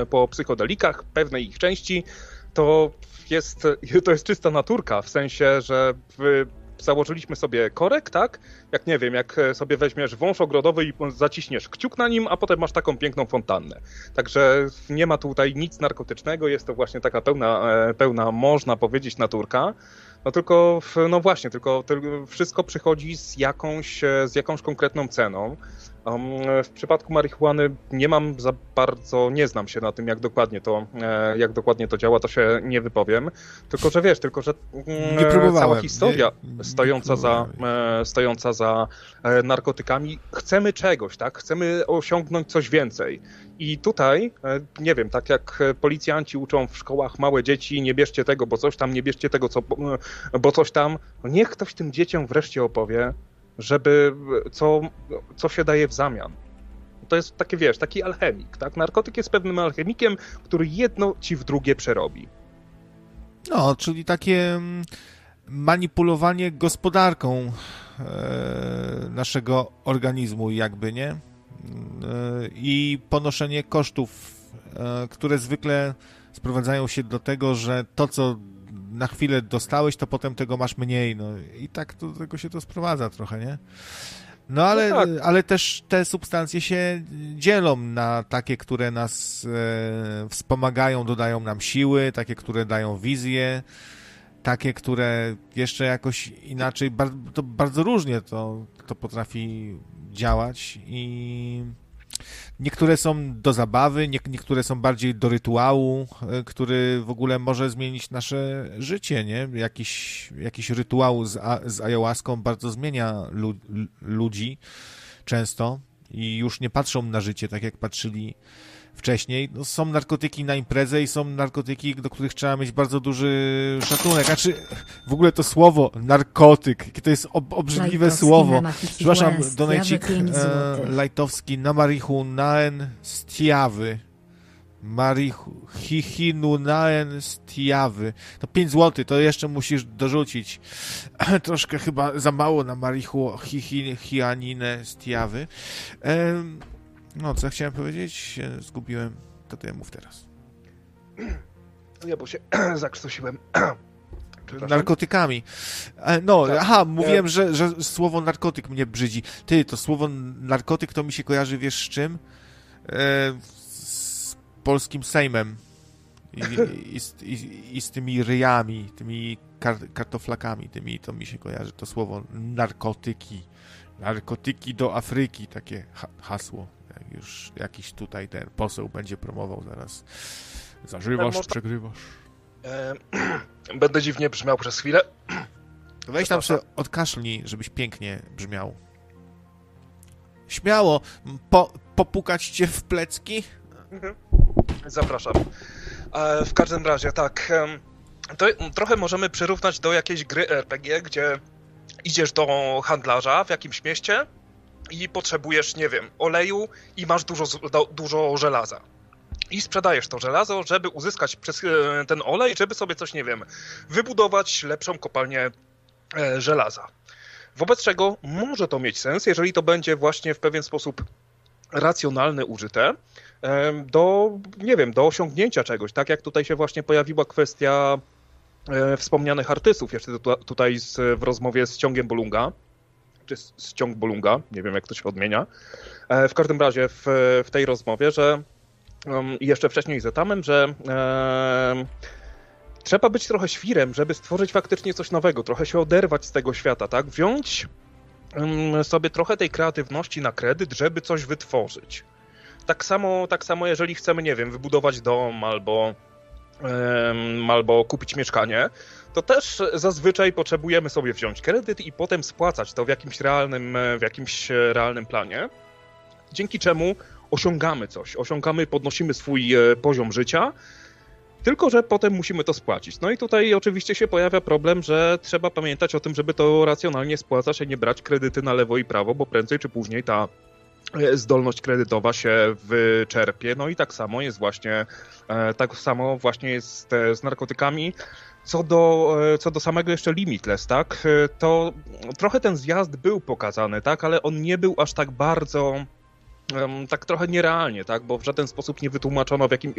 po psychodelikach, pewnej ich części, to jest czysta naturka, w sensie, że założyliśmy sobie korek, tak? Jak nie wiem, jak sobie weźmiesz wąż ogrodowy i zaciśniesz kciuk na nim, a potem masz taką piękną fontannę. Także nie ma tutaj nic narkotycznego, jest to właśnie taka pełna można powiedzieć, naturka. No tylko, no właśnie, tylko wszystko przychodzi z jakąś konkretną ceną. W przypadku marihuany nie znam się na tym, jak dokładnie to działa, to się nie wypowiem. Tylko, że cała historia stojąca za narkotykami, chcemy czegoś, tak? Chcemy osiągnąć coś więcej. I tutaj, nie wiem, tak jak policjanci uczą w szkołach małe dzieci, nie bierzcie tego, bo coś tam, nie bierzcie tego, bo coś tam, niech ktoś tym dzieciom wreszcie opowie, co się daje w zamian. To jest takie, wiesz, taki alchemik, tak? Narkotyk jest pewnym alchemikiem, który jedno ci w drugie przerobi. No, czyli takie manipulowanie gospodarką naszego organizmu jakby, nie? I ponoszenie kosztów, które zwykle sprowadzają się do tego, że to, co na chwilę dostałeś, to potem tego masz mniej, no i tak do tego się to sprowadza trochę, nie? No ale, no tak. Ale też te substancje się dzielą na takie, które nas wspomagają, dodają nam siły, takie, które dają wizję, takie, które jeszcze jakoś inaczej, to bardzo różnie to potrafi działać i niektóre są do zabawy, niektóre są bardziej do rytuału, który w ogóle może zmienić nasze życie, nie? Jakiś rytuał z ayahuaską bardzo zmienia ludzi często i już nie patrzą na życie tak, jak patrzyli wcześniej. No, są narkotyki na imprezę i są narkotyki, do których trzeba mieć bardzo duży szacunek. Znaczy, w ogóle to słowo narkotyk, jakie to jest obrzydliwe Lajtowski słowo. Przepraszam, donajcik Lajtowski na marihunaen stiawy. Marihinunaen stiawy. To 5 zł, to jeszcze musisz dorzucić. Troszkę chyba za mało na marihuaninę stiawy. No, co chciałem powiedzieć? Zgubiłem. To ja mów teraz. Nie, bo się zakrztusiłem. Narkotykami. No, tak. Aha, mówiłem, że słowo narkotyk mnie brzydzi. To słowo narkotyk to mi się kojarzy, wiesz z czym? Z polskim Sejmem. I z tymi ryjami, tymi kartoflakami, to mi się kojarzy to słowo narkotyki. Narkotyki do Afryki, takie hasło. Jak już jakiś tutaj ten poseł będzie promował zaraz. Zażywasz, przegrywasz. Będę dziwnie brzmiał przez chwilę. Weź tam sobie odkaszlnij, żebyś pięknie brzmiał. Śmiało, popukać cię w plecki? Zapraszam. W każdym razie, tak. To trochę możemy przyrównać do jakiejś gry RPG, gdzie idziesz do handlarza w jakimś mieście i potrzebujesz, nie wiem, oleju i masz dużo żelaza. I sprzedajesz to żelazo, żeby uzyskać przez ten olej, żeby sobie coś, nie wiem, wybudować lepszą kopalnię żelaza. Wobec czego może to mieć sens, jeżeli to będzie właśnie w pewien sposób racjonalne użyte do, nie wiem, do osiągnięcia czegoś. Tak jak tutaj się właśnie pojawiła kwestia wspomnianych artystów, jeszcze tutaj w rozmowie z Ciągiem Bolunga, czy z Ciąg Bolunga, nie wiem jak to się odmienia. W każdym razie w tej rozmowie, że jeszcze wcześniej z Etamem, że trzeba być trochę świrem, żeby stworzyć faktycznie coś nowego, trochę się oderwać z tego świata, tak? Wziąć sobie trochę tej kreatywności na kredyt, żeby coś wytworzyć. Tak samo jeżeli chcemy, nie wiem, wybudować dom albo kupić mieszkanie, to też zazwyczaj potrzebujemy sobie wziąć kredyt i potem spłacać to w jakimś realnym planie, dzięki czemu osiągamy coś, podnosimy swój poziom życia, tylko że potem musimy to spłacić. No i tutaj oczywiście się pojawia problem, że trzeba pamiętać o tym, żeby to racjonalnie spłacać, a nie brać kredyty na lewo i prawo, bo prędzej czy później ta zdolność kredytowa się wyczerpie. No i tak samo jest z narkotykami. Co do samego jeszcze Limitless, tak, to trochę ten zjazd był pokazany, tak, ale on nie był aż tak bardzo, tak trochę nierealnie, tak, bo w żaden sposób nie wytłumaczono,